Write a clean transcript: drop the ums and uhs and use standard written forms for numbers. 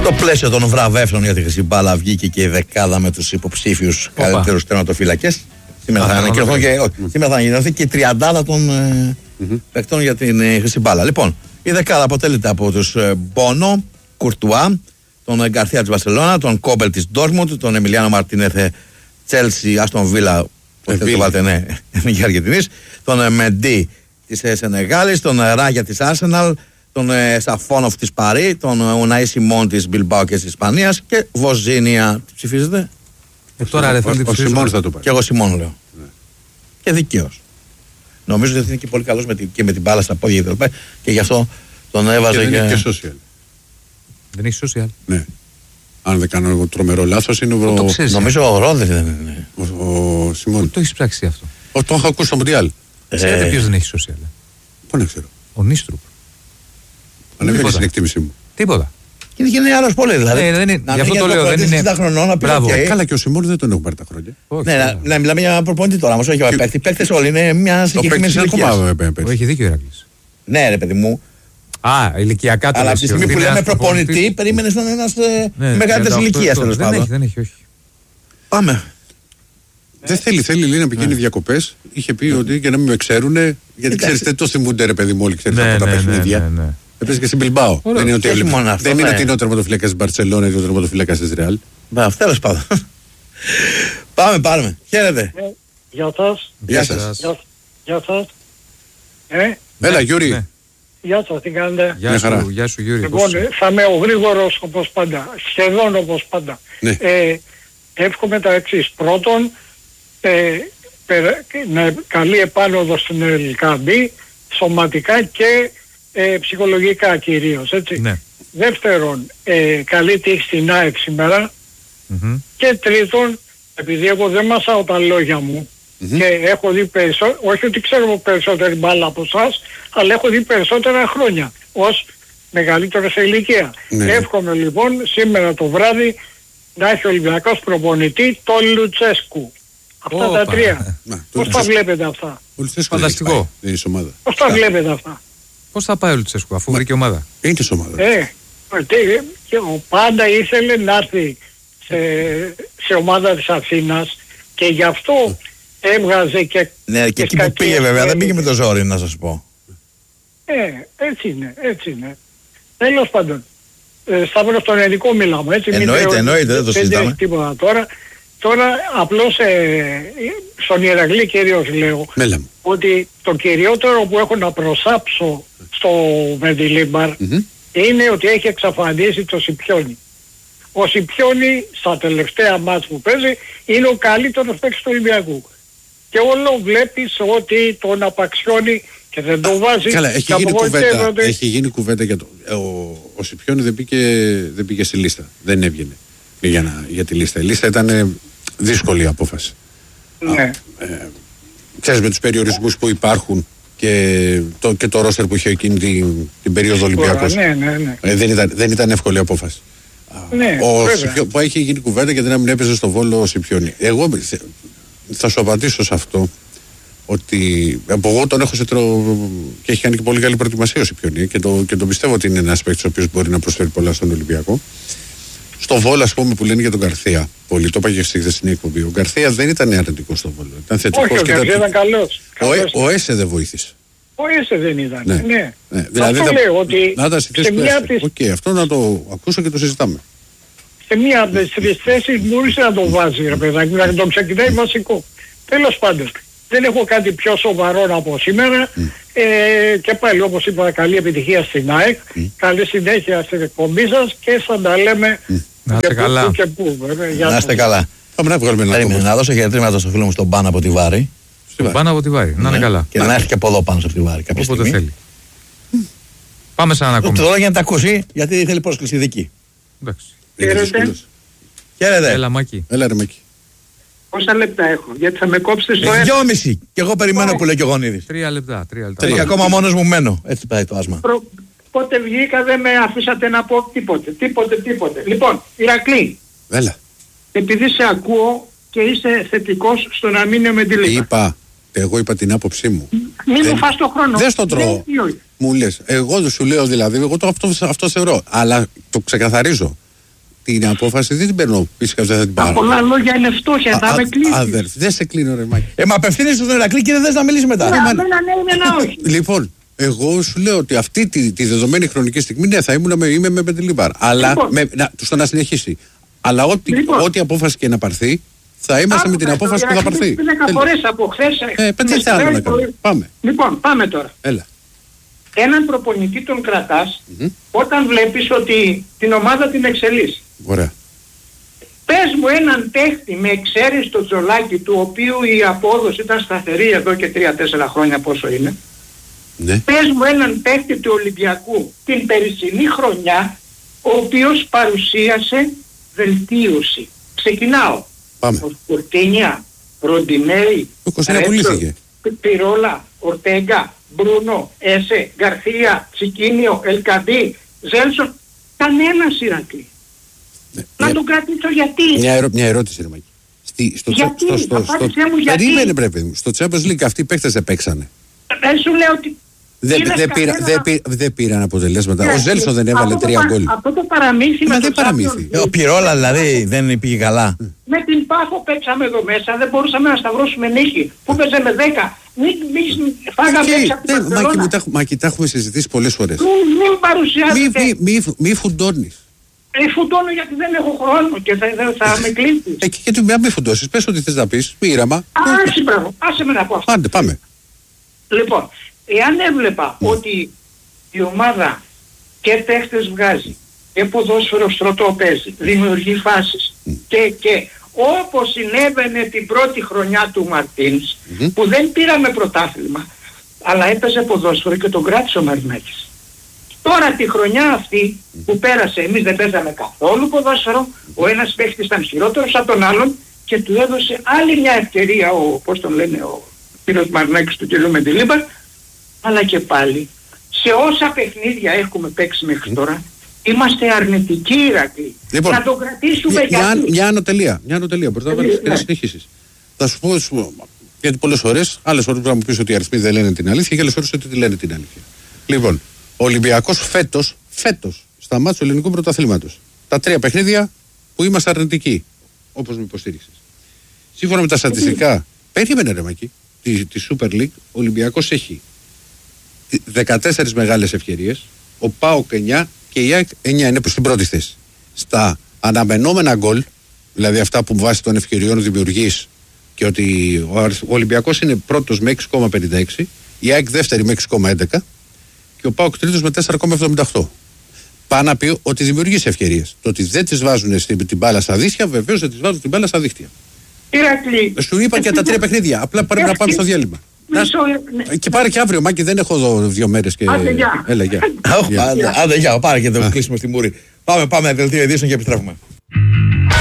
Στο πλαίσιο των βραβεύσεων για τη χρυσή μπάλα βγήκε και η δεκάδα με τους υποψήφιους καλύτερους τερματοφύλακες. Σήμερα θα ανακοινωθεί και η τριαντάδα των παικτών για την χρυσή μπάλα. Λοιπόν, η δεκάδα αποτελείται από τους Μπόνο, Κουρτουά, τον Γκαρθία της Βαρσελόνα, τον Κόμπελ της Ντόρτμουντ, τον Εμιλιάνο Μαρτίνεθ Τσέλσι, Άστον Βίλα, Εθνική Αργεντινής, τον Μεντί της Σενεγάλης, τον Ράγια της Άρσεναλ, τον Σαφόνοφ της Παρί, τον Ουναή Σιμών της Μπιλμπάου και της Ισπανίας και Βοζίνια. Τι ψηφίζετε? Τώρα ο Σιμών θα το πάρει. Και εγώ Σιμών λέω. Ναι. Και δικαίως. Νομίζω ότι είναι και πολύ καλός και με την μπάλα στα πόδια και γι' αυτό τον έβαζε. Και δεν έχει και social. Δεν έχει social. Ναι. Αν δεν κάνω εγώ τρομερό λάθος, είναι ο. Νομίζω ο Ρόδε δεν είναι. Ο Σιμών. Το έχει πράξει αυτό. Το έχω ακούσει στο Μουντιάλ. Ξέρετε ποιος δεν έχει social? Πού να ξέρω. Ο Νίστρουπ. Ανέβηκε στην εκτίμησή μου. Τίποτα. Και είναι νεαρός πολύ, δηλαδή. Γι' αυτό το λέω. Δεν είναι. Μπράβο. Καλά, και ο Σιμών δεν τον έχουν πάρει τα χρόνια. Ναι, μιλάμε για προπονητή τώρα, όμως όχι για παίκτη. Οι παίκτες όλοι είναι μια συγκεκριμένη ηλικία. Έχει δίκιο ο Ηράκλης. Ναι, ρε παιδί μου. Ηλικιακά το. Αλλά από τη στιγμή που λέμε προπονητή, περίμενε να είναι ένας μεγαλύτερης ηλικίας, τέλος πάντων. Δεν έχει, όχι. Πάμε. Δεν θέλει λέει, να πηγαίνει διακοπές. Είχε πει ότι για να μην με ξέρουν, γιατί ξέρετε, το θυμούνται ρε παιδί μου, όλοι ξέρετε από τα παιχνίδια. Έπαιζε και στην Μπιλμπάο. Δεν είναι ότι είναι ο τερματοφύλακας της Μπαρσελόνα ή ο τερματοφύλακας της Ρεάλ. Τέλος πάντων. Πάμε. Χαίρετε. Γεια σας. Γεια σας. Έλα, Γιούρι. Γεια σας, τι κάνετε? Γεια σου, Γιούρι. Λοιπόν, θα είμαι ο γρήγορος όπως πάντα. Σχεδόν όπως πάντα. Εύχομαι τα εξής. Πρώτον, καλή επάνωδο στην Ελκαμπή, σωματικά και ψυχολογικά κυρίως, έτσι. Ναι. Δεύτερον, καλή τύχη στην ΑΕΚ σήμερα. Και τρίτον, επειδή εγώ δεν μασάω τα λόγια μου και έχω δει όχι ότι ξέρω περισσότερη μπάλα από εσάς, αλλά έχω δει περισσότερα χρόνια ως μεγαλύτερο σε ηλικία. Εύχομαι λοιπόν σήμερα το βράδυ να έχει ο Ολυμπιακός προπονητή τον Λουτσέσκου. Αυτά τα τρία. Πώς τα βλέπετε αυτά? Φανταστικό. Πώς τα βλέπετε αυτά? Πώς θα πάει ο Λουτσέσκου αφού βρήκε ομάδα? Είναι της ομάδα. Και ο πάντα ήθελε να έρθει σε ομάδα της Αθήνας και γι' αυτό έβγαζε και... Ναι, και εκεί που πήγε βέβαια δεν πήγε με το ζόρι, να σας πω. Έτσι είναι. Τέλος πάντων, Σταύρο, στον ελληνικό μιλάμε, έτσι. Εννοείται, δεν το συζητάμε. Δεν τίποτα τώρα απλώς στον Ηρακλή κυρίως λέω ότι το κυριότερο που έχω να προσάψω στο Μεντιλίμπαρ είναι ότι έχει εξαφανίσει το Σιπιόνι. Ο Σιπιόνι στα τελευταία μάτς που παίζει είναι ο καλύτερος παίκτης του Ολυμπιακού. Και όλο βλέπεις ότι τον απαξιώνει και δεν τον βάζει. Καλά, έχει γίνει κουβέντα για το... Ο Σιπιόνι δεν πήγε στη λίστα. Δεν έβγαινε για τη λίστα. Η λίστα ήταν δύσκολη απόφαση. Ναι. Ξέρεις, με τους περιορισμούς που υπάρχουν και το ρόστερ που είχε εκείνη την περίοδο Ολυμπιακός. Δεν ήταν εύκολη απόφαση. Ναι, που έχει γίνει κουβέντα γιατί να μην έπαιζε στο Βόλο ο Σιπιόνι. Εγώ θα σου απαντήσω σε αυτό ότι από εγώ τον έχω και έχει κάνει και πολύ καλή προετοιμασία ο Σιπιόνι και το πιστεύω ότι είναι ένας παίκτης ο οποίος μπορεί να προσφέρει πολλά στον Ολυμπιακό. Στο Βόλο, ας πούμε, που λένε για τον Γκαρθία. Πολύ το είπα και στη χθεσινή εκπομπή. Ο Γκαρθία δεν ήταν αρνητικός στο Βόλο. Ήταν θετικός. Όχι, ο Γκαρθία ήταν καλός. Ο Έσε δεν βοήθησε. Ο Έσε δεν ήταν. Ναι. Δηλαδή αυτό λέω ότι να τα αυτό να το ακούσω και το συζητάμε. Σε μία από τις τρεις θέσεις μπορούσε να το βάζει, ρε παιδάκι, να το ξεκινάει βασικό. Τέλος πάντων, δεν έχω κάτι πιο σοβαρό να πω σήμερα. Και πάλι όπως είπα, καλή επιτυχία στην ΑΕΚ, καλή συνέχεια στην εκπομπή σας και θα τα λέμε να είστε καλά. Να είστε καλά. Να δώσω χαιρετήματα στο φίλο μου στον Πάνο από τη Βάρη. Στον Πάνο από τη Βάρη, να είναι καλά. Και να έρθει και από εδώ πάνω από τη Βάρη κάποια στιγμή. Όποτε θέλει. Πάμε σε έναν ακόμη. Τώρα για να τα ακούσει, γιατί θέλει πρόσκληση δική. Εντάξει. Χαίρετε. Έλα Μάκη. Έλα ρε Μάκη. Πόσα λεπτά έχω, γιατί θα με κόψετε στο 2,5. Και εγώ περιμένω που λέει και ο Γονίδης. 3 λεπτά. Και ακόμα μόνος μου μένω. Έτσι πάει το άσμα. Πότε βγήκα δεν με αφήσατε να πω τίποτε. Λοιπόν, Ηρακλή. Έλα. Επειδή σε ακούω και είσαι θετικός στο να μην είναι με τη λίγα. Εγώ είπα την άποψή μου. Μην μου φας το χρόνο. Δεν στο τρώω. Μου λες. Εγώ δεν σου λέω δηλαδή, εγώ αυτό θεωρώ. Αλλά το ξεκαθαρίζω. την απόφαση δεν την παίρνω. Φυσικά δεν θα την πάρω. Τα πολλά λόγια είναι φτώχεια, θα με κλείσεις. Δεν σε κλείνω, ρε Μάκη. Μα απευθύνεσαι στον Ηρακλή και δεν θες να μιλήσει μετά. Εμένα όχι. Λοιπόν, εγώ σου λέω ότι αυτή τη δεδομένη χρονική στιγμή ναι, θα είμαι με Μεντιλίμπαρ. Αλλά στο να συνεχίσει. Αλλά ό,τι απόφαση και να πάρθει, θα είμαστε με την απόφαση που θα πάρθει. 10 φορές από χθες. Τι άλλο να κάνουμε. Πάμε. Λοιπόν, πάμε τώρα. Έλα. Έναν προπονητή τον κρατάς όταν βλέπεις ότι την ομάδα την εξελίσσει. Ωραία. Πες μου έναν παίχτη με εξαίρεση το Τζολάκι, του οποίου η απόδοση ήταν σταθερή εδώ και 3-4 χρόνια πόσο είναι. Ναι. Πες μου έναν παίχτη του Ολυμπιακού την περσινή χρονιά, ο οποίος παρουσίασε βελτίωση. Ξεκινάω. Πάμε. Κουρτίνια, Ροντινέη, Ο Κωνσταντίνο πουλήθηκε. Πυρόλα, Ορτέγκα, Μπρούνο, Έσε, Γκαρθία, Τσικίνιο, Ελκαντή, Ζέλσον. Κανένας Ηρακλή. Να τον κρατήσω γιατί. Μια ερώτηση, ρε Μάκη. Περίμενε, πρέπει μου. Στο Champions League αυτοί οι παίκτες δεν παίξανε. Δεν σου λέω ότι. Δεν πήραν αποτελέσματα. Ο Ζέλσον δεν έβαλε 3 γκολ. Αυτό το παραμύθι. Μα δεν παραμύθι. Ο Πυρόλα δηλαδή δεν πήγε καλά. Με την Πάφο παίξαμε εδώ μέσα, δεν μπορούσαμε να σταυρώσουμε νίκη. Που παίζε με 10. Φάγαμε έξω από την Μπαρσελόνα. Μάκη, τα έχουμε συζητήσει πολλές φορές. Μην παρουσιάζετε. Μη φουντώνεις. Φουντώνω γιατί δεν έχω χρόνο και θα με κλείσεις. Γιατί μη φουντώσεις, πες ό,τι θες να πεις, πείραμα. Άσε με να πω αυτό. Άντε, πάμε. Λοιπόν, εάν έβλεπα ότι η ομάδα και παίχτες βγάζει και ποδόσφαιρο στρωτό παίζει, δημιουργεί φάσεις και όπως συνέβαινε την πρώτη χρονιά του Μαρτίνς, που δεν πήραμε πρωτάθλημα, αλλά έπαιζε ποδόσφαιρο και τον κράτησε ο Μαρινάκης. Τώρα τη χρονιά αυτή που πέρασε, εμείς δεν παίζαμε καθόλου ποδόσφαιρο, ο ένας παίχτης ήταν χειρότερος από τον άλλον και του έδωσε άλλη μια ευκαιρία πώς τον λένε, ο κύριος Μαρινάκης του κύριου Μεντιλίμπαρ, αλλά και πάλι σε όσα παιχνίδια έχουμε παίξει μέχρι τώρα είμαστε αρνητικοί Ηρακλή. Λοιπόν, να το κρατήσουμε γιατί. Μια ανωτελεία μπορείς να βάλεις και να συνεχίσεις. Θα σου πω, γιατί πολλές φορές, άλλες φορές θα μου πεις ότι οι αριθμοί δεν λένε την αλήθεια και άλλες φορές ότι λένε την αλήθεια. Λοιπόν, ο Ολυμπιακός φέτος στα μάτς του ελληνικού πρωταθλήματος, τα 3 παιχνίδια που είμαστε αρνητικοί, όπως με υποστήριξες. Σύμφωνα με τα στατιστικά, περίμενε ρε Μακή, τη Super League, ο Ολυμπιακός έχει 14 μεγάλες ευκαιρίες, ο ΠΑΟΚ 9 και η ΑΕΚ 9 είναι στην πρώτη θέση. Στα αναμενόμενα γκολ, δηλαδή αυτά που βάσει των ευκαιριών δημιουργείς και ότι ο Ολυμπιακός είναι πρώτος με 6,56, η ΑΕΚ δεύτερη με 6,11 και ο ΠΑΟΚ τρίτος με 4,78. Πάνω να πει ότι δημιουργείς ευκαιρίες. Το ότι δεν τις βάζουν την μπάλα στα δίχτυα, βεβαίως δεν τις βάζουν την μπάλα στα δίχτυα. Σου είπα και τα 3 παιχνίδια. Απλά πρέπει να πάμε στο διάλειμμα. Και πάρε και αύριο, Μάκη, δεν έχω εδώ 2 μέρες και. Έλα, γεια. Άντε, γεια, πάρε και το κλείσιμο στη Μούρη. Πάμε, δελτίο ειδήσεων και επιστρέφουμε.